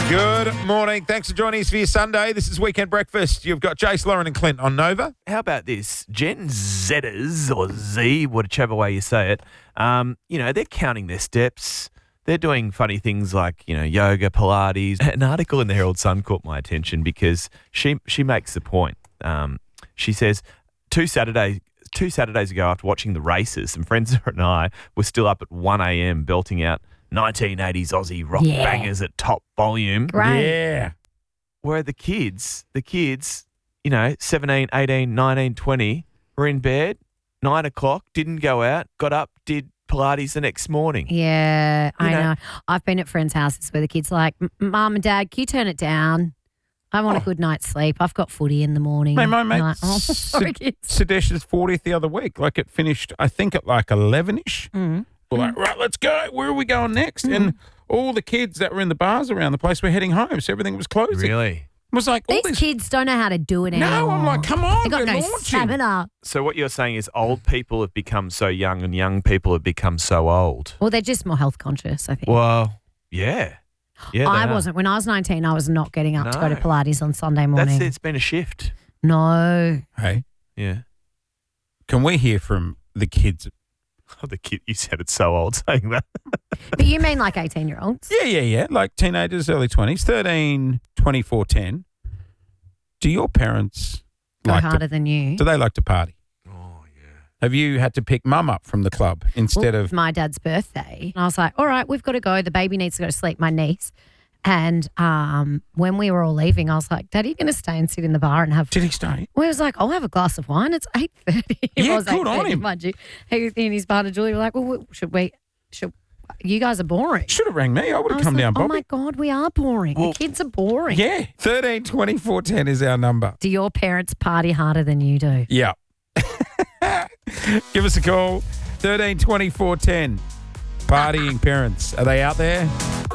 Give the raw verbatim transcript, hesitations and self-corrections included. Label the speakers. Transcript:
Speaker 1: Good morning. Thanks for joining us for your Sunday. This is Weekend Breakfast. You've got Jace, Lauren and Clint on Nova.
Speaker 2: How about this? Gen Zers, or Z, whichever way you say it, um, you know, they're counting their steps. They're doing funny things like, you know, yoga, Pilates. An article in the Herald Sun caught my attention because she she makes the point. Um, she says, two Saturdays, two Saturdays ago after watching the races, some friends and I were still up at one a.m. belting out nineteen eighties Aussie rock
Speaker 3: Yeah.
Speaker 2: bangers at top volume.
Speaker 3: Great.
Speaker 1: Yeah.
Speaker 2: Where the kids, the kids, you know, seventeen, eighteen, nineteen, twenty, were in bed, nine o'clock, didn't go out, got up, did Pilates the next morning.
Speaker 3: Yeah, I
Speaker 2: You know.
Speaker 3: know. I've been at friends' houses where the kids are like, "M- Mum and Dad, can you turn it down? I want a good night's sleep. I've got footy in the morning.
Speaker 1: Mate, my
Speaker 3: I'm
Speaker 1: mate,
Speaker 3: like, oh, sorry, kids.
Speaker 1: Sadesh's fortieth the other week. Like it finished, I think, at like eleven-ish.
Speaker 3: Mm.
Speaker 1: We're like, right, let's go. Where are we going next? And all the kids that were in the bars around the place were heading home, so everything was closing.
Speaker 2: Really?
Speaker 1: It was like all
Speaker 3: These
Speaker 1: this.
Speaker 3: kids don't know how to do it
Speaker 1: No,
Speaker 3: anymore.
Speaker 1: I'm like, come on,
Speaker 3: They got
Speaker 1: we're
Speaker 3: no
Speaker 1: launching.
Speaker 3: stamina.
Speaker 2: So what you're saying is old people have become so young and young people have become so old.
Speaker 3: Well, they're just more health conscious, I think.
Speaker 2: Well, yeah. Yeah,
Speaker 3: I
Speaker 2: they are.
Speaker 3: wasn't. When I was nineteen, I was not getting up to go to
Speaker 2: No.
Speaker 3: Pilates on Sunday morning.
Speaker 2: That's It's been a shift.
Speaker 3: No.
Speaker 1: Hey,
Speaker 2: Yeah.
Speaker 1: can we hear from the kids?
Speaker 2: Oh, the kid, you sounded so old saying that.
Speaker 3: But you mean like eighteen-year-olds?
Speaker 1: Yeah, yeah, yeah. Like teenagers, early twenties, thirteen, twenty-four, ten. Do your parents
Speaker 3: Go
Speaker 1: like
Speaker 3: harder
Speaker 1: to,
Speaker 3: than you.
Speaker 1: do they like to party?
Speaker 2: Oh, yeah.
Speaker 1: Have you had to pick mum up from the club instead
Speaker 3: Well,
Speaker 1: of
Speaker 3: it's my dad's birthday. And I was like, all right, we've got to go. The baby needs to go to sleep, my niece. And um, when we were all leaving, I was like, Dad, are you going to stay and sit in the bar and have...
Speaker 1: did he stay?
Speaker 3: Well, he was like, I'll have a glass of wine. It's eight thirty.
Speaker 1: Yeah,
Speaker 3: it was
Speaker 1: good on
Speaker 3: eight thirty,
Speaker 1: him.
Speaker 3: mind you. He and his partner, Julie, were like, well, should we... Should, you guys are boring.
Speaker 1: Should have rang me. I would
Speaker 3: I
Speaker 1: have
Speaker 3: was
Speaker 1: come
Speaker 3: like,
Speaker 1: down,
Speaker 3: oh,
Speaker 1: Bobby.
Speaker 3: my God, we are boring.
Speaker 2: Well-
Speaker 3: the kids are boring.
Speaker 1: Yeah, thirteen, twenty-four, ten is our number.
Speaker 3: Do your parents party harder than you do?
Speaker 1: Yeah. Give us a call. thirteen, twenty-four, ten. Partying parents. Are they out there?